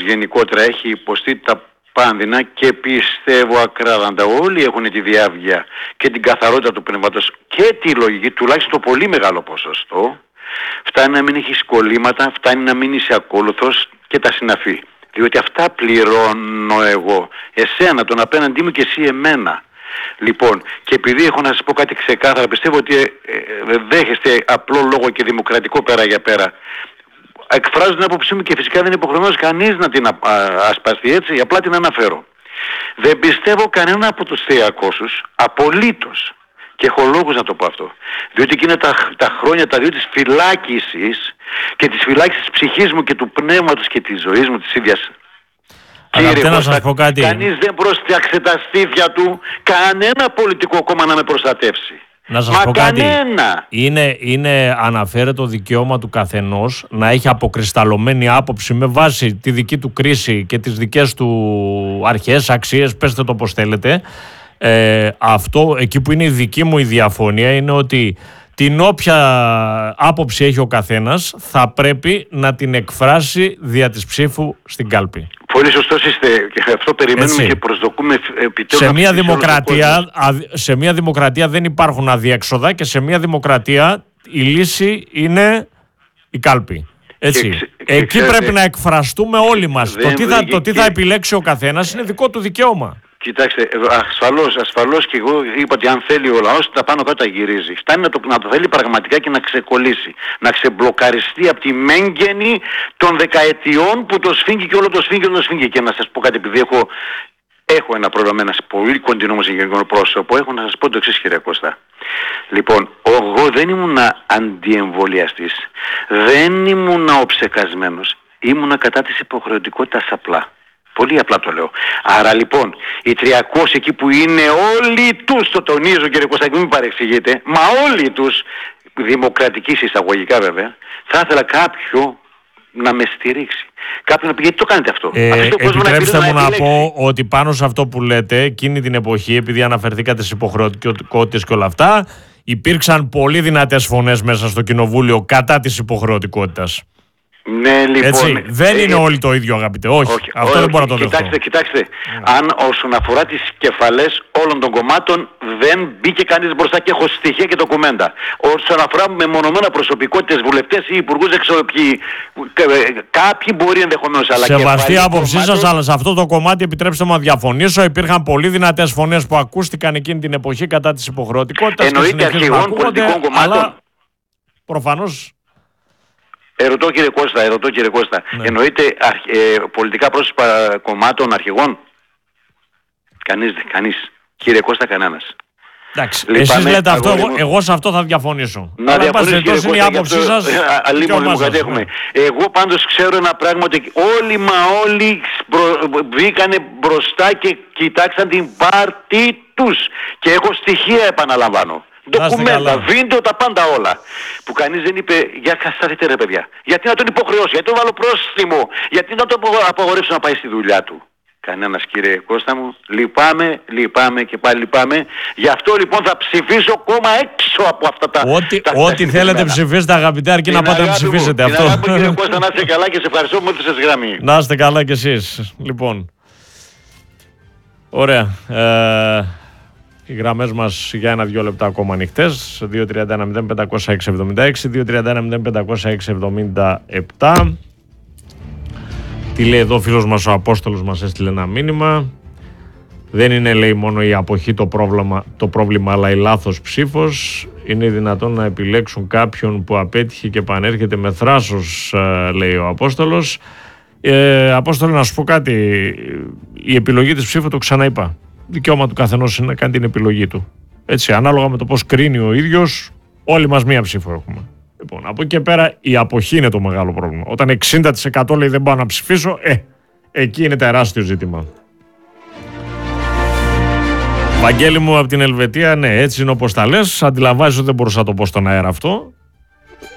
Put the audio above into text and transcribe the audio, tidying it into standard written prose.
γενικότερα έχει υποστεί τα πάνδυνα και πιστεύω ακράδαντα όλοι έχουν τη διάβγεια και την καθαρότητα του πνεύματος και τη λογική, τουλάχιστον το πολύ μεγάλο ποσοστό. Φτάνει να μην έχεις κολλήματα, φτάνει να μην είσαι ακόλουθος και τα συναφή. Διότι αυτά πληρώνω εγώ, εσένα, τον απέναντί μου και εσύ εμένα. Λοιπόν, και επειδή έχω να σας πω κάτι ξεκάθαρα, πιστεύω ότι δέχεστε απλό λόγο και δημοκρατικό πέρα για πέρα. Εκφράζω την άποψή μου και φυσικά δεν είναι υποχρεωμένος κανείς να την ασπαστεί, έτσι, απλά την αναφέρω. Δεν πιστεύω κανένα από τους 300, απολύτως. Και έχω λόγους να το πω αυτό. Διότι εκεί είναι τα χρόνια, τα δύο της φυλάκισης και της φυλάκισης της ψυχής μου και του πνεύματος και της ζωής μου της ίδιας. Κύριε Κώστα, κανείς δεν πρόστιαξε τα στήθια του, κανένα πολιτικό κόμμα να με προστατεύσει. Να σας πω κάτι. Είναι αναφέρεται το δικαίωμα του καθενός να έχει αποκρισταλωμένη άποψη με βάση τη δική του κρίση και τις δικές του αρχές, αξίες, πέστε το πως θέλετε. Αυτό, εκεί που είναι η δική μου η διαφωνία, είναι ότι την όποια άποψη έχει ο καθένας θα πρέπει να την εκφράσει δια της ψήφου στην κάλπη. Πολύ σωστός είστε και αυτό περιμένουμε και προσδοκούμε επιτέλους. Σε μια δημοκρατία δεν υπάρχουν αδιέξοδα και σε μια δημοκρατία η λύση είναι η κάλπη. Έτσι. Εκεί πρέπει να εκφραστούμε όλοι μας. Το τι θα επιλέξει ο καθένας είναι δικό του δικαίωμα. Κοιτάξτε, ασφαλώς και εγώ είπα ότι αν θέλει ο λαός τα πάνω κάτω τα γυρίζει. Φτάνει να το θέλει πραγματικά και να ξεκολλήσει. Να ξεμπλοκαριστεί από τη μέγενη των δεκαετιών που το σφίγγει και όλο το σφίγγει. Και να σας πω κάτι, επειδή έχω ένα πρόβλημα με ένα πολύ κοντινό μου συγγενικό πρόσωπο, έχω να σας πω το εξής, κύριε Κώστα. Λοιπόν, εγώ δεν ήμουν αντιεμβολιαστής, δεν ήμουν οψεκασμένος, ήμουν κατά της υποχρεωτικότητας απλά. Πολύ απλά το λέω. Άρα λοιπόν, οι 300 εκεί που είναι όλοι τους, το τονίζω κύριε Κωστάκη, μην παρεξηγείτε, μα όλοι τους, δημοκρατικής εισαγωγικά βέβαια, θα ήθελα κάποιο να με στηρίξει. Κάποιον να πει, γιατί το κάνετε αυτό. Επιτρέψτε μου να πω ότι πάνω σε αυτό που λέτε, εκείνη την εποχή, επειδή αναφερθήκατε στις υποχρεωτικότητες και όλα αυτά, υπήρξαν πολύ δυνατές φωνές μέσα στο κοινοβούλιο κατά της υποχρεωτικότητας. Ναι, λοιπόν. Έτσι, δεν είναι όλοι το ίδιο, αγαπητέ. Όχι, αυτό δεν μπορώ να το δεχτώ. Κοιτάξτε. Αν όσον αφορά τις κεφαλές όλων των κομμάτων δεν μπήκε κανείς μπροστά και έχω στοιχεία και ντοκουμέντα. Όσον αφορά μεμονωμένα προσωπικότητες, βουλευτές ή υπουργούς, δεν ξέρω ποιοι. Κάποιοι μπορεί ενδεχομένως. Σεβαστή άποψή σας, αλλά σε αυτό το κομμάτι επιτρέψτε μου να διαφωνήσω. Υπήρχαν πολύ δυνατές φωνές που ακούστηκαν εκείνη την εποχή κατά της υποχρεωτικότητας. Εννοείται αρχηγών πολιτικών κομμάτων. Προφανώς. Ερωτώ κύριε Κώστα, ναι. Εννοείται πολιτικά πρόσωπα κομμάτων αρχηγών. Κανείς. Κύριε Κώστα, κανένας. Εντάξει, εσείς λέτε αυτό, εγώ σε αυτό θα διαφωνήσω. Να διαφωνήσω κύριε Κώστα, είναι η άποψή σας. Εγώ πάντως ξέρω ένα πράγμα, ότι όλοι βγήκανε μπροστά και κοιτάξαν την πάρτη τους. Και έχω στοιχεία, επαναλαμβάνω. Ντοκουμέντα, βίντεο, τα πάντα όλα. Που κανείς δεν είπε, για κασταθείτε ρε παιδιά. Γιατί να τον υποχρεώσει, γιατί να τον βάλω πρόστιμο, γιατί να τον απαγορεύσω να πάει στη δουλειά του. Κανένας, κύριε Κώστα μου. Λυπάμαι και πάλι λυπάμαι. Γι' αυτό λοιπόν θα ψηφίσω κόμμα έξω από αυτά τα... Ό,τι θέλετε ψηφίστε, αγαπητέ, αρκεί να πάτε να ψηφίσετε. Την αγάπη μου, κύριε Κώστα, να είστε καλά και σε ευχαριστώ που ήρθατε σε γραμμή. Να είστε καλά κι εσείς. Λοιπόν, ωραία. Οι γραμμές μας για 1-2 λεπτά ακόμα ανοιχτές. 231-0576, 231-0576-77. Τι λέει εδώ ο φίλος μας ο Απόστολος, μας έστειλε ένα μήνυμα. Δεν είναι, λέει, μόνο η αποχή το πρόβλημα, αλλά η λάθος ψήφος. Είναι δυνατόν να επιλέξουν κάποιον που απέτυχε και επανέρχεται με θράσος, λέει ο Απόστολος. Απόστολο, να σου πω κάτι. Η επιλογή της ψήφου, το ξαναείπα. Δικαίωμα του καθενός είναι να κάνει την επιλογή του. Έτσι, ανάλογα με το πώς κρίνει ο ίδιος, όλοι μας μία ψήφο έχουμε. Λοιπόν, από εκεί και πέρα η αποχή είναι το μεγάλο πρόβλημα. Όταν 60% λέει δεν πάω να ψηφίσω, εκεί είναι τεράστιο ζήτημα. Βαγγέλη μου από την Ελβετία, ναι, έτσι είναι όπως τα λες. Αντιλαμβάνεσαι ότι δεν μπορούσα να το πω στον αέρα αυτό.